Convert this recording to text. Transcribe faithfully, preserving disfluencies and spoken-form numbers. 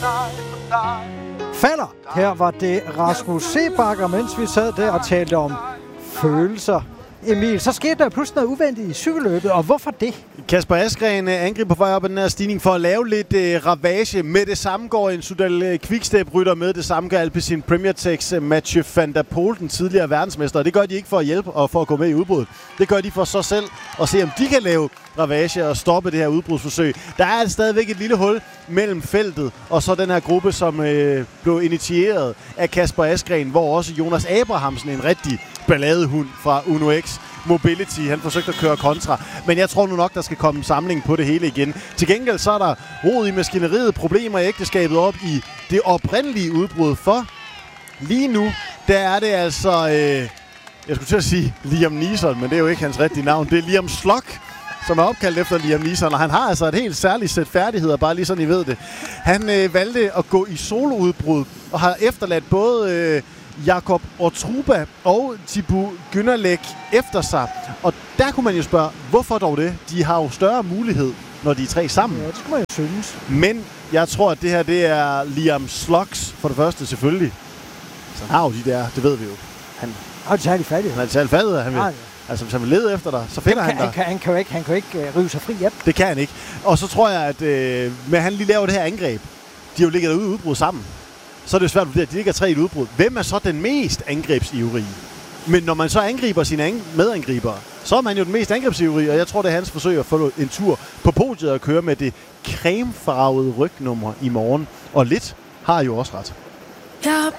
Falder. Her var det Rasmus Sebakker, mens vi sad der og talte om følelser. Emil, så skete der pludselig noget uventet i cykelløbet, og hvorfor det? Kasper Asgreen angriber på vej op ad den her stigning for at lave lidt uh, ravage. Med det samme går en Soudal uh, Quickstep-rytter med. Det samme gør Alpecin Premier Techs uh, Mathieu van der Poel, den tidligere verdensmester. Og det gør de ikke for at hjælpe og for at gå med i udbruddet. Det gør de for sig selv og se, om de kan lave ravage og stoppe det her udbrudsforsøg. Der er stadigvæk et lille hul mellem feltet og så den her gruppe, som øh, blev initieret af Kasper Asgreen, hvor også Jonas Abrahamsen, en rigtig balladehund fra Uno X Mobility, han forsøgte at køre kontra. Men jeg tror nu nok, der skal komme samling på det hele igen. Til gengæld så er der rod i maskineriet, problemer i ægteskabet op i det oprindelige udbrud. For lige nu, der er det altså, øh, jeg skulle til at sige Liam Neeson, men det er jo ikke hans rigtige navn. Det er Liam Slock, som er opkaldt efter Liam Neeson, og han har altså et helt særligt sæt færdigheder, bare lige sådan I ved det. Han øh, valgte at gå i soloudbrud, og har efterladt både øh, Jakob Otruba og Thibaut Gynnerlæk efter sig. Og der kunne man jo spørge, hvorfor dog det? De har jo større mulighed, når de er tre sammen. Ja, det skulle man jo synes. Men jeg tror, at det her det er Liam Slocks for det første selvfølgelig. Så han har jo de der, det ved vi jo. Han har de særlig færdighed. Han har de særlig færdighed, han vil. Ja, ja. Altså, hvis han vil lede efter dig, så finder han, han dig. Han kan, han kan jo ikke, han kan jo ikke uh, rive sig fri hjem. Det kan han ikke. Og så tror jeg, at øh, med at han lige laver det her angreb, de har jo ligget derude i udbrud sammen, så er det jo svært at vurdere, at de ligger tre i et udbrud. Hvem er så den mest angrebsivrige? Men når man så angriber sine ang- medangribere, så er man jo den mest angrebsivrige, og jeg tror, det er hans forsøg at få en tur på podiet og køre med det cremefarvede rygnummer i morgen. Og lidt har jo også ret.